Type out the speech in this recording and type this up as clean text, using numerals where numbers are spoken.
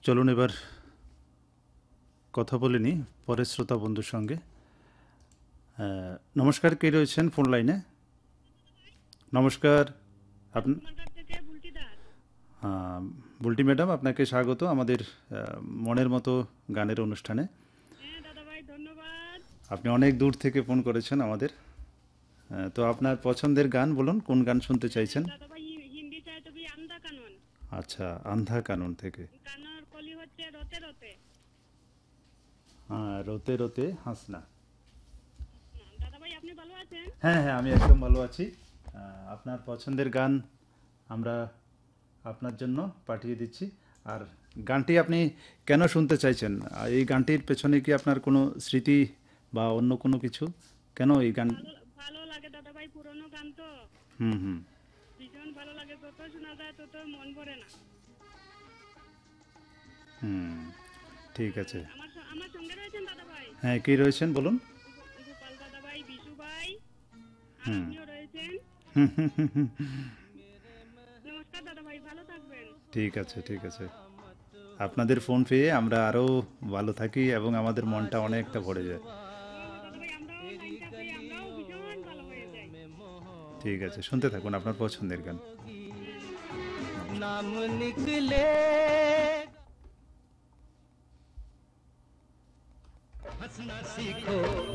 চলুন এবার কথা বলে নিই পরের শ্রোতা বন্ধুর সঙ্গে। নমস্কার, কে রয়েছেন ফোন লাইনে? নমস্কার। আপনি কুমারঘাট থেকে বুলটি দাস। বুলটি ম্যাডাম, আপনাকে স্বাগত আমাদের মনের মতো গানের অনুষ্ঠানে। হ্যাঁ দাদা ভাই, ধন্যবাদ। আপনি অনেক দূর থেকে ফোন করেছেন আমাদের। তো আপনার পছন্দের গান বলুন, কোন গান শুনতে চাইছেন? দাদা ভাই, হিন্দি চাই তো ভি আন্দা কানুন। আচ্ছা, আন্ধা কানুন থেকে। কানার কলি হচ্ছে রতে রতে। হ্যাঁ, রোতে রোতে হাসনা। দাদা ভাই, আপনি ভালো আছেন? হ্যাঁ হ্যাঁ, আমি একদম ভালো আছি। আপনার পছন্দের গান আমরা আপনার জন্য পাঠিয়ে দিচ্ছি। আর গানটি আপনি কেন শুনতে চাইছেন? এই গানটির পেছনে কি আপনার কোনো স্মৃতি বা অন্য কোনো কিছু? কেন এই গান? ভালো ভালো লাগে দাদা ভাই, পুরনো গান তো হুম হুম ভীষণ ভালো লাগে। যত শোনা যায় তত মন ভরে না। হুম, ঠিক আছে। আমার সঙ্গে রয়েছেন দাদা ভাই। হ্যাঁ, কি রয়েছেন বলুন? গোপাল দাদা ভাই, বিশু ভাই, আর হুম আপনিও রয়েছেন। হুম হুম হুম হুম। নমস্কার দাদা ভাই, ভালো থাকবেন। ঠিক আছে ঠিক আছে। আপনাদের ফোন পেয়ে আমরা আরও ভালো থাকি এবং আমাদের মনটা অনেকটা ভরে যায়। ও দাদা ভাই, আমরাও লাইনটা পেয়ে আমরাও ভীষণ ভালো হয়ে যাই। ঠিক আছে, শুনতে থাকুন আপনার পছন্দের গান। হ্যাঁ, নমস্কার। নমস্কার। नाम निकले हंसना सीखो।